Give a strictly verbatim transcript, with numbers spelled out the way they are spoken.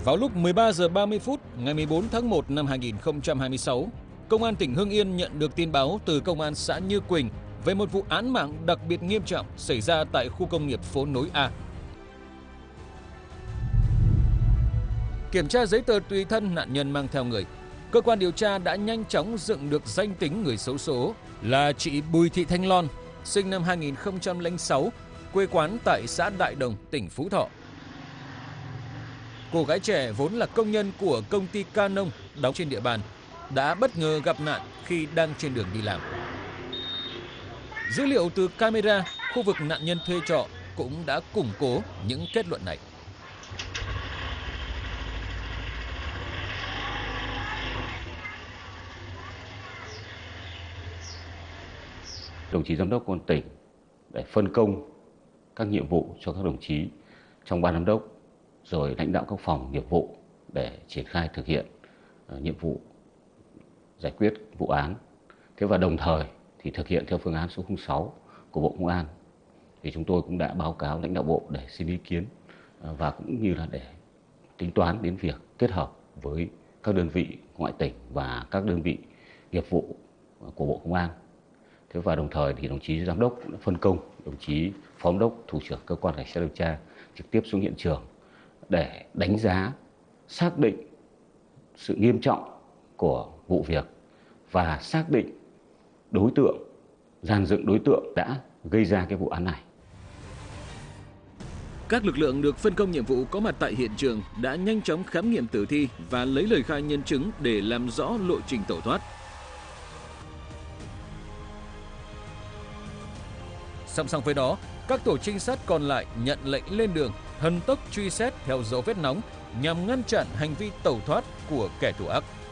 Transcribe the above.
Vào lúc mười ba giờ ba mươi phút ngày mười bốn tháng một năm hai nghìn không trăm hai mươi sáu, Công an tỉnh Hưng Yên nhận được tin báo từ Công an xã Như Quỳnh về một vụ án mạng đặc biệt nghiêm trọng xảy ra tại khu công nghiệp Phố Nối A. Kiểm tra giấy tờ tùy thân nạn nhân mang theo người, cơ quan điều tra đã nhanh chóng dựng được danh tính người xấu số là chị Bùi Thị Thanh Loan, sinh năm hai nghìn không trăm lẻ sáu, quê quán tại xã Đại Đồng, tỉnh Phú Thọ. Cô gái trẻ vốn là công nhân của công ty Canon đóng trên địa bàn, đã bất ngờ gặp nạn khi đang trên đường đi làm. Dữ liệu từ camera khu vực nạn nhân thuê trọ cũng đã củng cố những kết luận này. Đồng chí Giám đốc Công an tỉnh để phân công các nhiệm vụ cho các đồng chí trong ban giám đốc, rồi lãnh đạo các phòng nghiệp vụ để triển khai thực hiện uh, nhiệm vụ giải quyết vụ án. Thế và đồng thời thì thực hiện theo phương án số không sáu của Bộ Công an, thì chúng tôi cũng đã báo cáo lãnh đạo Bộ để xin ý kiến uh, và cũng như là để tính toán đến việc kết hợp với các đơn vị ngoại tỉnh và các đơn vị nghiệp vụ của Bộ Công an. Thế và đồng thời thì đồng chí Giám đốc cũng đã phân công đồng chí Phó Giám đốc Thủ trưởng Cơ quan Cảnh sát điều tra trực tiếp xuống hiện trường để đánh giá, xác định sự nghiêm trọng của vụ việc và xác định đối tượng, dàn dựng đối tượng đã gây ra cái vụ án này. Các lực lượng được phân công nhiệm vụ có mặt tại hiện trường đã nhanh chóng khám nghiệm tử thi và lấy lời khai nhân chứng để làm rõ lộ trình tẩu thoát. Song song với đó, các tổ trinh sát còn lại nhận lệnh lên đường, thần tốc truy xét theo dấu vết nóng nhằm ngăn chặn hành vi tẩu thoát của kẻ thù ác.